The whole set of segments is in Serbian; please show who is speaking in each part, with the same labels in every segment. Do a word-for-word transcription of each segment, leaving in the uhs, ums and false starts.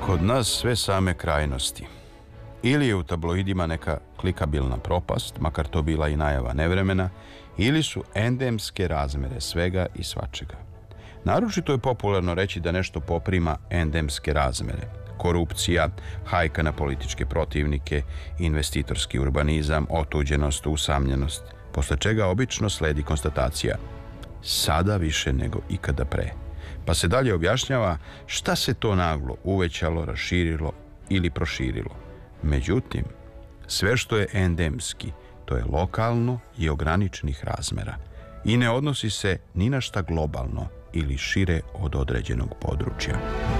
Speaker 1: Kod nas sve same krajnosti. Ili je u tabloidima neka klikabilna propast, makar to bila i najava nevremena, ili su endemske razmere svega i svačega. Naročito je popularno reći da nešto poprima endemske razmere. Korupcija, hajka na političke protivnike, investitorski urbanizam, otuđenost, usamljenost, posle čega obično sledi konstatacija sada više nego ikada pre. Pa se dalje objašnjava šta se to naglo uvećalo, raširilo ili proširilo. Međutim, sve što je endemski, to je lokalno i ograničenih razmera i ne odnosi se ni na šta globalno ili šire od određenog područja.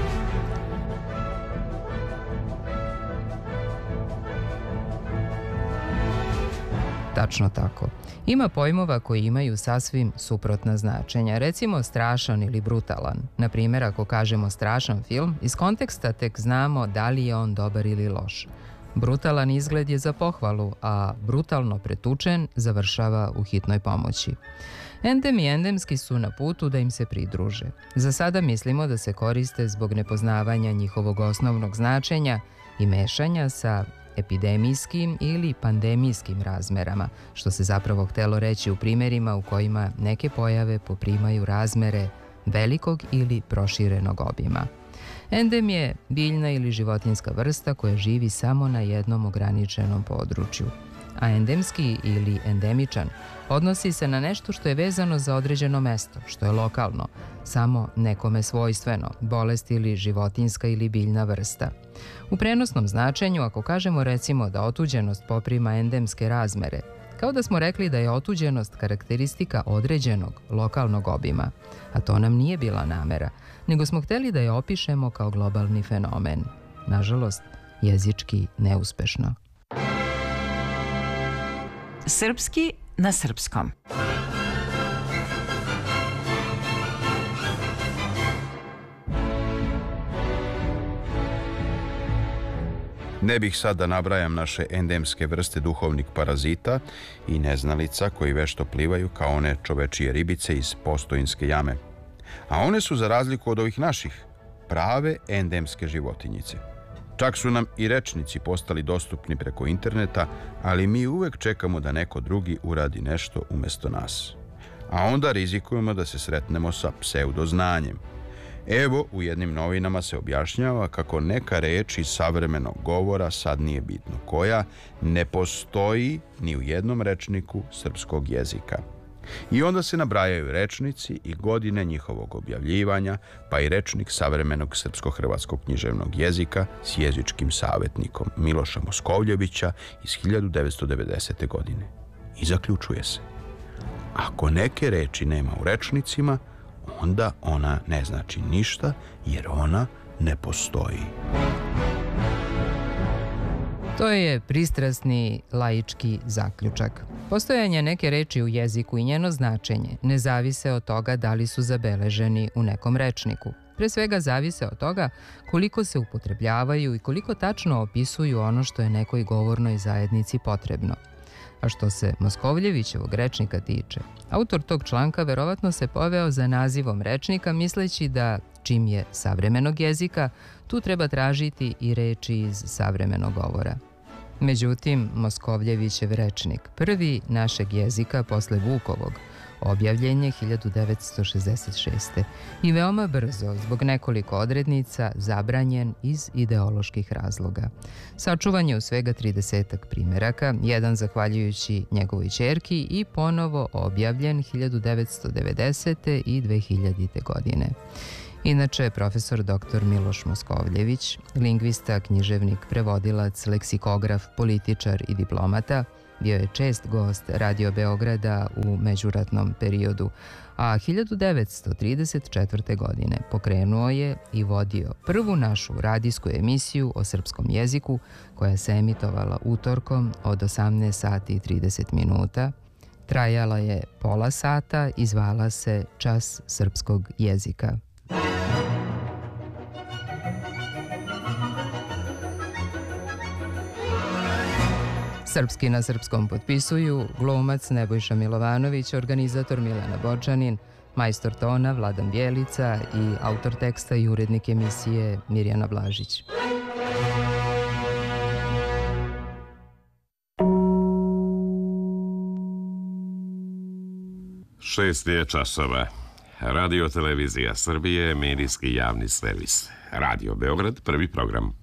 Speaker 2: Tačno tako. Ima pojmova koji imaju sasvim suprotna značenja, recimo strašan ili brutalan. Na primjer, ako kažemo strašan film, iz konteksta tek znamo da li je on dobar ili loš. Brutalan izgled je za pohvalu, a brutalno pretučen završava u hitnoj pomoći. Endem i endemski su na putu da im se pridruže. Za sada mislimo da se koriste zbog nepoznavanja njihovog osnovnog značenja i mešanja sa epidemijskim ili pandemijskim razmerama, što se zapravo htelo reći u primjerima u kojima neke pojave poprimaju razmere velikog ili proširenog obima. Endem je biljna ili životinjska vrsta koja živi samo na jednom ograničenom području, a endemski ili endemičan odnosi se na nešto što je vezano za određeno mesto, što je lokalno, samo nekome svojstveno, bolest ili životinjska ili biljna vrsta. U prenosnom značenju, ako kažemo recimo da otuđenost poprima endemske razmere, kao da smo rekli da je otuđenost karakteristika određenog lokalnog obima, a to nam nije bila namera, nego smo hteli da je opišemo kao globalni fenomen. Nažalost, jezički neuspešno.
Speaker 3: Srpski na srpskom.
Speaker 1: Ne bih sad da nabrajam naše endemske vrste duhovnih parazita i neznalica koji vešto plivaju kao one čovečije ribice iz Postojinske jame. A one su, za razliku od ovih naših, prave endemske životinjice. Čak su nam i rečnici postali dostupni preko interneta, ali mi uvek čekamo da neko drugi uradi nešto umjesto nas. A onda rizikujemo da se sretnemo sa pseudoznanjem. Evo, u jednim novinama se objašnjava kako neka reč iz savremenog govora, sad nije bitno koja, ne postoji ni u jednom rečniku srpskog jezika. I onda se nabrajaju rečnici i godine njihovog objavljivanja, pa i rečnik savremenog srpsko-hrvatskog književnog jezika s jezičkim savjetnikom Miloša Moskovljevića iz hiljadu devetsto devedesete. godine. I zaključuje se: ako neke reči nema u rečnicima, onda ona ne znači ništa, jer ona ne postoji.
Speaker 2: To je pristrasni laički zaključak. Postojanje neke reči u jeziku i njeno značenje ne zavise od toga da li su zabeleženi u nekom rečniku. Pre svega zavise od toga koliko se upotrebljavaju i koliko tačno opisuju ono što je nekoj govornoj zajednici potrebno. A što se Moskovljevićevog rečnika tiče, autor tog članka verovatno se poveo za nazivom rečnika misleći da čim je savremenog jezika, tu treba tražiti i reči iz savremenog govora. Međutim, Moskovljevićev rečnik, prvi našeg jezika posle Vukovog, objavljen je hiljadu devetsto šezdeset šeste. i veoma brzo, zbog nekoliko odrednica, zabranjen iz ideoloških razloga. Sačuvan je u svega tridesetak primeraka, jedan zahvaljujući njegovoj ćerki i ponovo objavljen hiljadu devetsto devedesete. i dve hiljadite. godine. Inače, profesor doktor Miloš Moskovljević, lingvista, književnik, prevodilac, leksikograf, političar i diplomata, bio je čest gost Radio Beograda u međuratnom periodu, a hiljadu devetsto trideset četvrte. godine pokrenuo je i vodio prvu našu radijsku emisiju o srpskom jeziku koja se emitovala utorkom od osamnaest sati i trideset minuta. Trajala je pola sata i zvala se Čas srpskog jezika. Srpski na srpskom potpisuju glumac Nebojša Milovanović, organizator Milena Bočanin, Majstor tona Vladan Bjelica i autor teksta i urednik emisije Mirjana Blažić.
Speaker 4: Šest je časova. Radio Televizija Srbije, medijski javni servis. Radio Beograd, prvi program.